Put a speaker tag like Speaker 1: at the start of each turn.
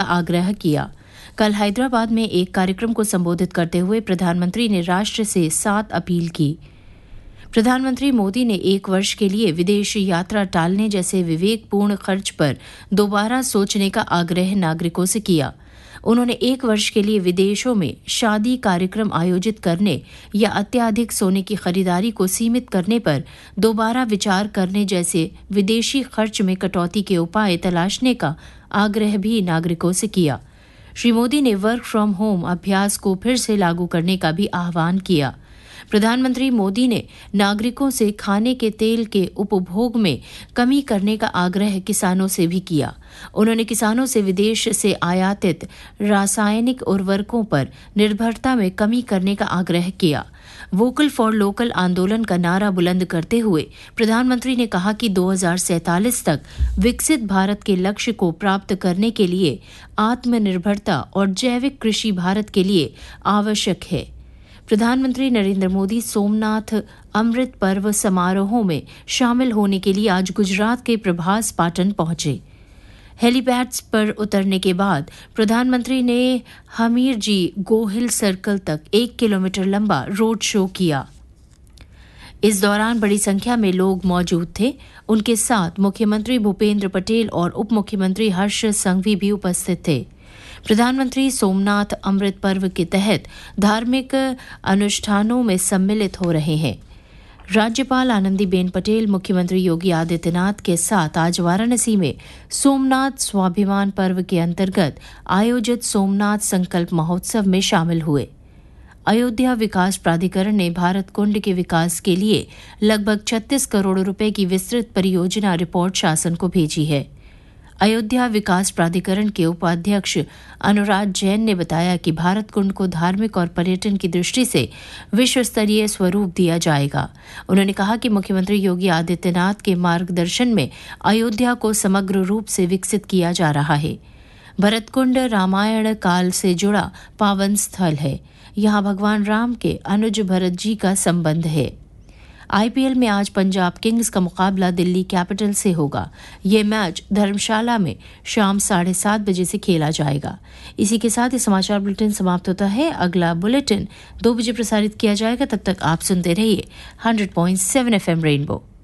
Speaker 1: आग्रह किया। कल हैदराबाद में एक कार्यक्रम को संबोधित करते हुए प्रधानमंत्री ने राष्ट्र से 7 अपील की। प्रधानमंत्री मोदी ने 1 वर्ष के लिए विदेश यात्रा टालने जैसे विवेकपूर्ण खर्च पर दोबारा सोचने का आग्रह नागरिकों से किया। उन्होंने 1 वर्ष के लिए विदेशों में शादी कार्यक्रम आयोजित करने या अत्यधिक सोने की खरीदारी को सीमित करने पर दोबारा विचार करने जैसे विदेशी खर्च में कटौती के उपाय तलाशने का आग्रह भी नागरिकों से किया। श्री मोदी ने वर्क फ्रॉम होम अभ्यास को फिर से लागू करने का भी आह्वान किया। प्रधानमंत्री मोदी ने नागरिकों से खाने के तेल के उपभोग में कमी करने का आग्रह किसानों से भी किया। उन्होंने किसानों से विदेश से आयातित रासायनिक उर्वरकों पर निर्भरता में कमी करने का आग्रह किया। वोकल फॉर लोकल आंदोलन का नारा बुलंद करते हुए प्रधानमंत्री ने कहा कि 2047 तक विकसित भारत के लक्ष्य को प्राप्त करने के लिए आत्मनिर्भरता और जैविक कृषि भारत के लिए आवश्यक है। प्रधानमंत्री नरेंद्र मोदी सोमनाथ अमृत पर्व समारोहों में शामिल होने के लिए आज गुजरात के प्रभास पाटन पहुंचे। हेलीपैड्स पर उतरने के बाद प्रधानमंत्री ने हमीरजी गोहिल सर्कल तक 1 किलोमीटर लंबा रोड शो किया। इस दौरान बड़ी संख्या में लोग मौजूद थे। उनके साथ मुख्यमंत्री भूपेंद्र पटेल और उप मुख्यमंत्री हर्ष संघवी भी उपस्थित थे। प्रधानमंत्री सोमनाथ अमृत पर्व के तहत धार्मिक अनुष्ठानों में सम्मिलित हो रहे हैं। राज्यपाल आनंदीबेन पटेल मुख्यमंत्री योगी आदित्यनाथ के साथ आज वाराणसी में सोमनाथ स्वाभिमान पर्व के अंतर्गत आयोजित सोमनाथ संकल्प महोत्सव में शामिल हुए। अयोध्या विकास प्राधिकरण ने भारत कुंड के विकास के लिए लगभग 36 करोड़ रुपए की विस्तृत परियोजना रिपोर्ट शासन को भेजी है। अयोध्या विकास प्राधिकरण के उपाध्यक्ष अनुराग जैन ने बताया कि भारत कुंड को धार्मिक और पर्यटन की दृष्टि से विश्व स्तरीय स्वरूप दिया जाएगा। उन्होंने कहा कि मुख्यमंत्री योगी आदित्यनाथ के मार्गदर्शन में अयोध्या को समग्र रूप से विकसित किया जा रहा है। भरतकुंड रामायण काल से जुड़ा पावन स्थल है। यहाँ भगवान राम के अनुज भरत जी का संबंध है। आईपीएल में आज पंजाब किंग्स का मुकाबला दिल्ली कैपिटल से होगा। ये मैच धर्मशाला में शाम 7:30 बजे से खेला जाएगा। इसी के साथ ये समाचार बुलेटिन समाप्त होता है। अगला बुलेटिन 2 बजे प्रसारित किया जाएगा। तब तक आप सुनते रहिए 100.7 FM रेनबो।